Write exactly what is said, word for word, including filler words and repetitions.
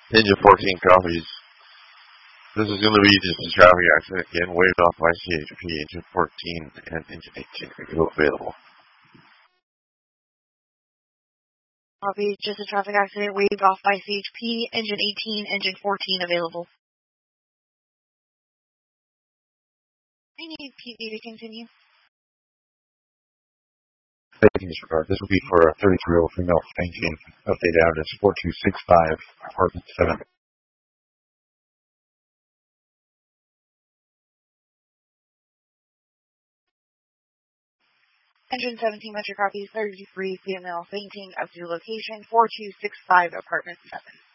Engine fourteen copies. This is going to be just a traffic accident again, waved off by C H P. Engine fourteen and engine eighteen are available. Copy, just a traffic accident waved off by C H P. Engine eighteen, engine fourteen available. I need P D to continue. Thank you, Mister Guard. This will be for a thirty-three-year-old female fainting. Update address four two six five, apartment seven. Engine seventeen, Metro copy, thirty-three female fainting up to location four two six five, apartment seven.